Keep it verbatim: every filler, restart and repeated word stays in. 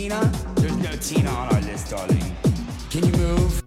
Tina? There's no Tina on our list, darling. Can you move?